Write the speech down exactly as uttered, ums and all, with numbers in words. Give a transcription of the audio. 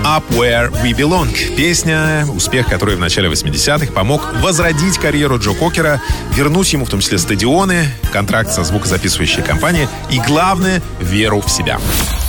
«Up Where We Belong». Песня, успех которой в начале восьмидесятых помог возродить карьеру Джо Кокера, вернуть ему в том числе стадионы, контракт со звукозаписывающей компанией и, главное, веру в себя.